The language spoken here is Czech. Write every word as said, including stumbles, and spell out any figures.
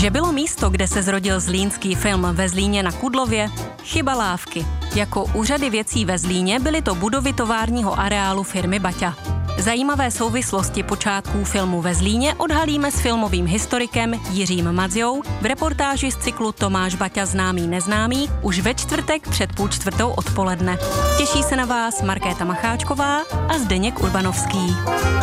Že bylo místo, kde se zrodil zlínský film ve Zlíně na Kudlově? Chyba lávky. Jako u řady věcí ve Zlíně byly to budovy továrního areálu firmy Baťa. Zajímavé souvislosti počátků filmu ve Zlíně odhalíme s filmovým historikem Jiřím Madzjou v reportáži z cyklu Tomáš Baťa známý neznámý už ve čtvrtek před půl čtvrtou odpoledne. Těší se na vás Markéta Macháčková a Zdeněk Urbanovský.